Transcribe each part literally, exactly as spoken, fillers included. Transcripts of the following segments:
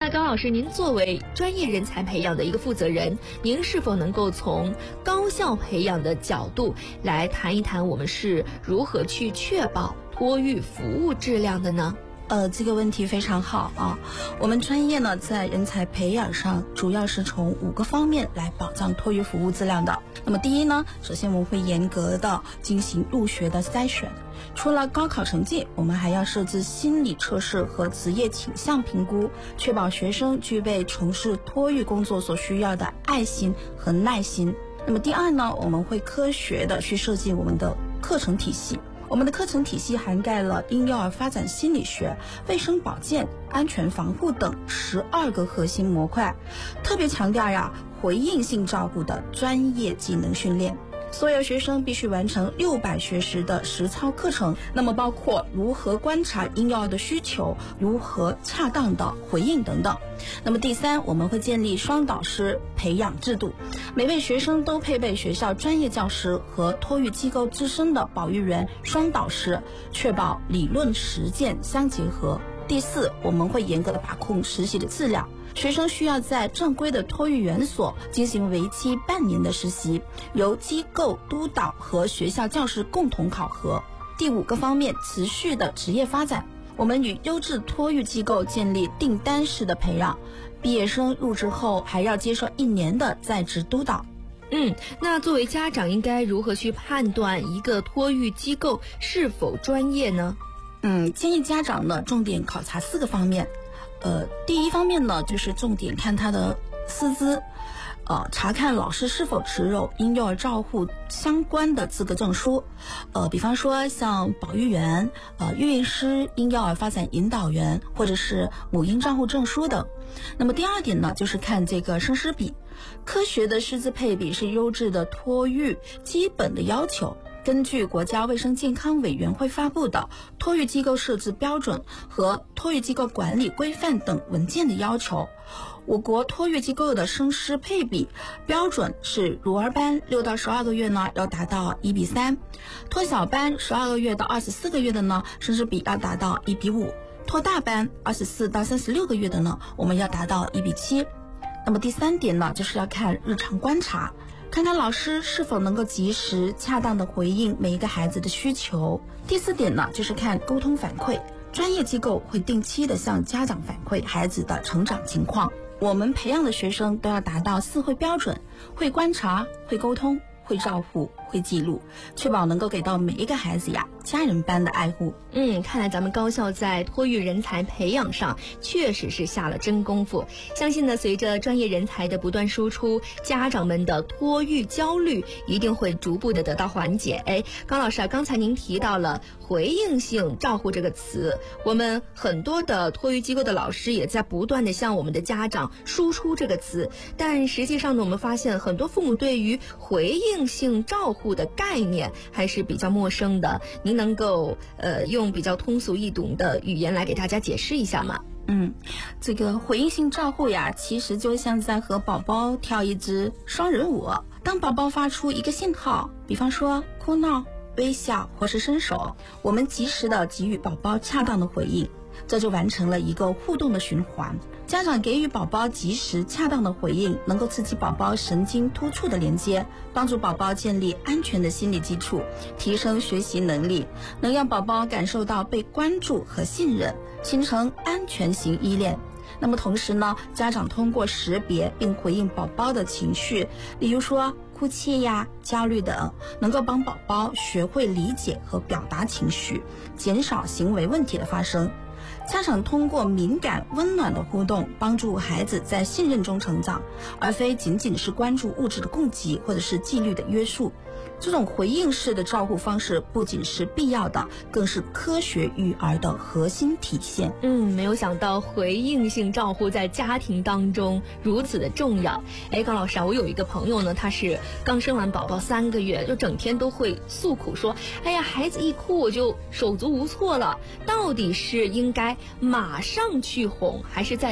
那高老师，您作为专业人才培养的一个负责人，您是否能够从高校培养的角度来谈一谈我们是如何去确保托育服务质量的呢？ 呃，这个问题非常好啊。我们专业呢，在人才培养上，主要是从五个方面来保障托育服务质量的。那么第一呢，首先我们会严格的进行入学的筛选。除了高考成绩，我们还要设置心理测试和职业倾向评估，确保学生具备从事托育工作所需要的爱心和耐心。那么第二呢，我们会科学的去设计我们的课程体系。我们的课程体系涵盖了婴幼儿发展心理学、卫生保健、安全防护等十二个核心模块，特别强调呀回应性照顾的专业技能训练。所有学生必须完成六百学时的实操课程，那么包括如何观察婴幼儿的需求，如何恰当的回应等等。那么第三，我们会建立双导师培养制度，每位学生都配备学校专业教师和托育机构自身的保育员双导师，确保理论实践相结合。第四，我们会严格的把控实习的质量，学生需要在正规的托育园所进行为期半年的实习，由机构督导和学校教师共同考核。第五个方面，持续的职业发展，我们与优质托育机构建立订单式的培养，毕业生入职后还要接受一年的在职督导。 嗯，那作为家长应该如何去判断一个托育机构是否专业呢？ 嗯，建议家长呢重点考察四个方面。呃，第一方面呢，就是重点看他的师资，呃，查看老师是否持有婴幼儿照护相关的资格证书，呃，比方说像保育员、呃，育婴师、婴幼儿发展引导员，或者是母婴照护证书等。那么第二点呢，就是看这个生师比，科学的师资配比是优质的托育基本的要求。根据国家卫生健康委员会发布的托育机构设置标准和托育机构管理规范等文件的要求，我国托育机构的生师配比标准是乳儿班六到十二个月呢要达到一比三，托小班十二个月到二十四个月的呢生师比要达到一比五，托大班二十四到三十六个月的呢我们要达到一比七。那么第三点呢，就是要看日常观察，看看老师是否能够及时恰当的回应每一个孩子的需求。第四点呢，就是看沟通反馈，专业机构会定期的向家长反馈孩子的成长情况。我们培养的学生都要达到四会标准，会观察，会沟通，会照顾，会记录，确保能够给到每一个孩子呀家人般的爱护。 嗯，看来咱们高校在托育人才培养上确实是下了真功夫。相信呢，随着专业人才的不断输出，家长们的托育焦虑一定会逐步的得到缓解。哎，高老师啊，刚才您提到了回应性照护这个词，我们很多的托育机构的老师也在不断的向我们的家长输出这个词，但实际上呢，我们发现很多父母对于回应性照护的概念还是比较陌生的。您能够呃用比较通俗易懂的语言来给大家解释一下吗？ 嗯，这个回应性照护呀，其实就像在和宝宝跳一支双人舞。当宝宝发出一个信号，比方说哭闹、微笑或是伸手，我们及时的给予宝宝恰当的回应，这就完成了一个互动的循环。家长给予宝宝及时恰当的回应，能够刺激宝宝神经突触的连接，帮助宝宝建立安全的心理基础，提升学习能力，能让宝宝感受到被关注和信任，形成安全型依恋。那么同时呢，家长通过识别并回应宝宝的情绪，例如说哭泣呀、焦虑等，能够帮宝宝学会理解和表达情绪，减少行为问题的发生。家长通过敏感温暖的互动，帮助孩子在信任中成长，而非仅仅是关注物质的供给或者是纪律的约束。这种回应式的照顾方式不仅是必要的，更是科学育儿的核心体现。 嗯，没有想到回应性照护在家庭当中如此的重要。哎，高老师啊，我有一个朋友呢，他是刚生完宝宝三个月，就整天都会诉苦说，哎呀，孩子一哭我就手足无措了。到底是应该马上去哄，还是在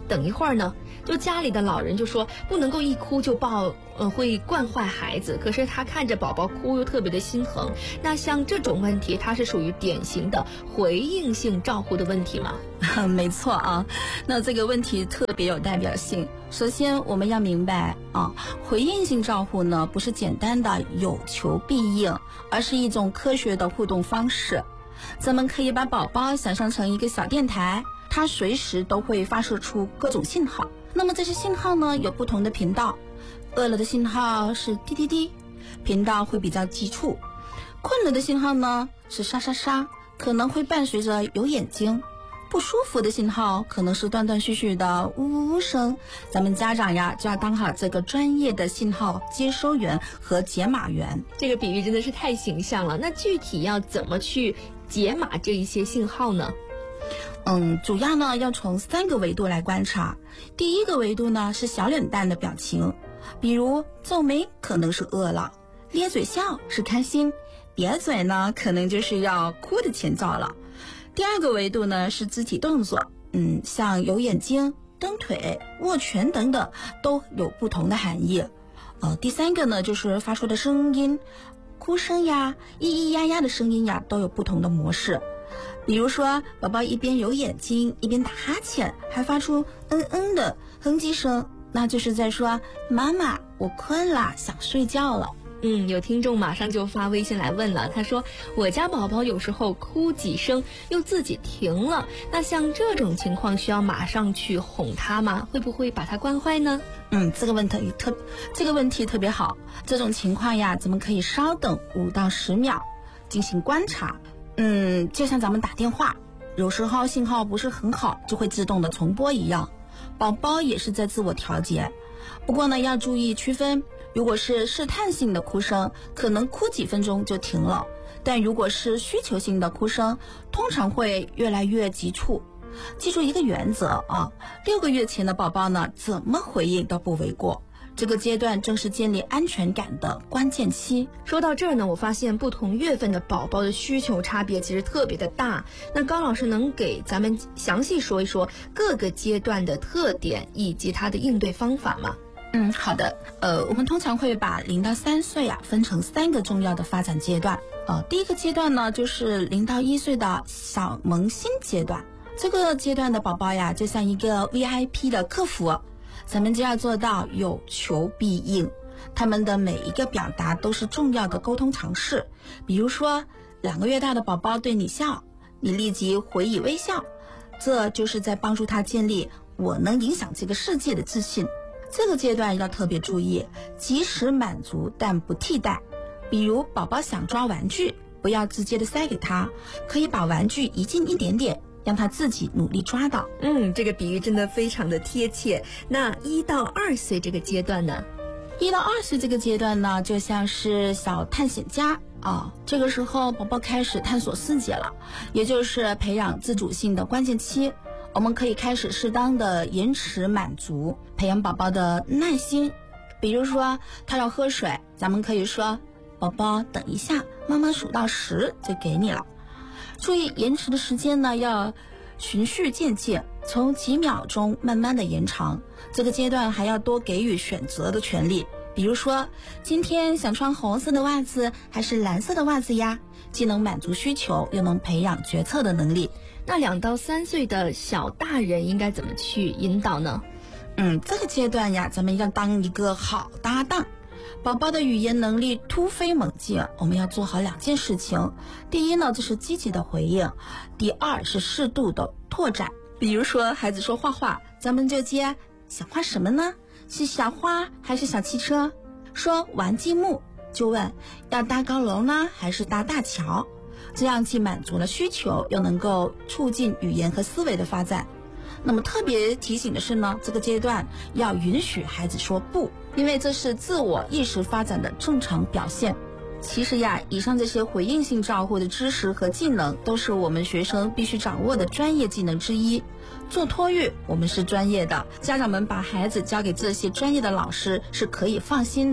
等一会儿呢，就家里的老人就说不能够一哭就抱，呃，会惯坏孩子。可是他看着宝宝哭又特别的心疼。那像这种问题，它是属于典型的回应性照护的问题吗？ 没错啊，那这个问题特别有代表性。首先我们要明白啊，回应性照护呢不是简单的有求必应，而是一种科学的互动方式。咱们可以把宝宝想象成一个小电台，它随时都会发射出各种信号。那么这些信号呢有不同的频道，饿了的信号是滴滴滴，频道会比较急促；困了的信号呢是沙沙沙，可能会伴随着有眼睛；不舒服的信号可能是断断续续的呜呜呜声。咱们家长呀就要当好这个专业的信号接收员和解码员。 这个比喻真的是太形象了。那具体要怎么去解码这一些信号呢？ 嗯，主要呢要从三个维度来观察。第一个维度呢是小脸蛋的表情，比如皱眉可能是饿了，咧嘴笑是开心，瘪嘴呢可能就是要哭的前兆了。第二个维度呢是肢体动作，嗯，像有眼睛、蹬腿、握拳等等都有不同的含义。呃，第三个呢就是发出的声音，哭声呀、咿咿呀呀的声音呀都有不同的模式。比如说宝宝一边有眼睛一边打哈欠，还发出嗯嗯的哼唧声，那就是在说妈妈我困了，想睡觉了。 嗯，有听众马上就发微信来问了，他说我家宝宝有时候哭几声又自己停了，那像这种情况需要马上去哄他吗？会不会把他惯坏呢？ 嗯，这个问题特这个问题特别好。这种情况呀，咱们可以稍等五到十秒进行观察。嗯，就像咱们打电话，有时候信号不是很好，就会自动的重拨一样，宝宝也是在自我调节。不过呢，要注意区分，如果是试探性的哭声，可能哭几分钟就停了；但如果是需求性的哭声，通常会越来越急促。记住一个原则啊，六个月前的宝宝呢，怎么回应都不为过。这个阶段正是建立安全感的关键期。 说到这儿呢，我发现不同月份的宝宝的需求差别其实特别的大。那高老师能给咱们详细说一说各个阶段的特点以及它的应对方法吗？ 嗯，好的。呃，我们通常会把零到三岁啊分成三个重要的发展阶段。呃，第一个阶段呢，就是零到一岁的小萌新阶段。这个阶段的宝宝呀，就像一个 V I P 的客服。咱们就要做到有求必应，他们的每一个表达都是重要的沟通尝试。比如说，两个月大的宝宝对你笑，你立即回以微笑，这就是在帮助他建立我能影响这个世界的自信。这个阶段要特别注意，及时满足但不替代。比如宝宝想抓玩具，不要直接的塞给他，可以把玩具移近一点点，让他自己努力抓到。 嗯，这个比喻真的非常的贴切。那一到二岁这个阶段呢？ 一到二岁这个阶段呢，就像是小探险家啊，这个时候宝宝开始探索世界了，也就是培养自主性的关键期。我们可以开始适当的延迟满足，培养宝宝的耐心。比如说他要喝水，咱们可以说宝宝等一下，妈妈数到十就给你了。注意延迟的时间呢，要循序渐进，从几秒钟慢慢的延长。这个阶段还要多给予选择的权利，比如说今天想穿红色的袜子还是蓝色的袜子呀，既能满足需求，又能培养决策的能力。 那两到三岁的小大人应该怎么去引导呢？ 嗯，这个阶段呀，咱们要当一个好搭档。宝宝的语言能力突飞猛进，我们要做好两件事情。第一呢，就是积极的回应；第二是适度的拓展。比如说孩子说画画，咱们就接想画什么呢？是小花还是小汽车？说玩积木，就问要搭高楼呢还是搭大桥？这样既满足了需求，又能够促进语言和思维的发展。那么特别提醒的是呢，这个阶段要允许孩子说不，因为这是自我意识发展的正常表现。其实呀，以上这些回应性照护的知识和技能，都是我们学生必须掌握的专业技能之一。做托育，我们是专业的，家长们把孩子交给这些专业的老师是可以放心的。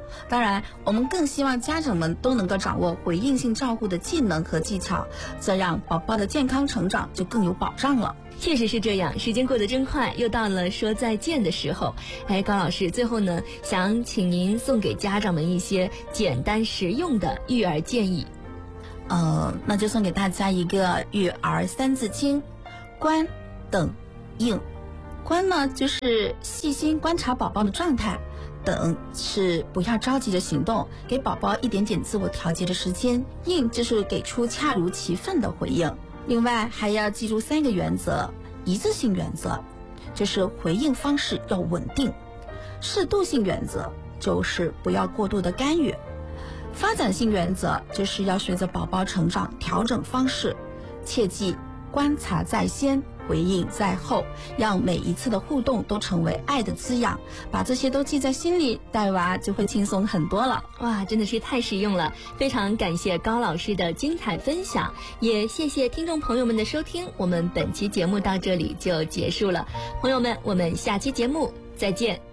当然，我们更希望家长们都能够掌握回应性照顾的技能和技巧，这样宝宝的健康成长就更有保障了。 确实是这样，时间过得真快，又到了说再见的时候。哎，高老师，最后呢，想请您送给家长们一些简单实用的育儿建议。 呃，那就送给大家一个育儿三字经：观、等、应。观呢，就是细心观察宝宝的状态；等是不要着急的行动，给宝宝一点点自我调节的时间；应就是给出恰如其分的回应。另外还要记住三个原则：一致性原则就是回应方式要稳定；适度性原则就是不要过度的干预；发展性原则就是要随着宝宝成长调整方式。切记观察在先，回应在后，让每一次的互动都成为爱的滋养。把这些都记在心里，带娃就会轻松很多了。 哇，真的是太实用了，非常感谢高老师的精彩分享，也谢谢听众朋友们的收听。我们本期节目到这里就结束了，朋友们，我们下期节目再见。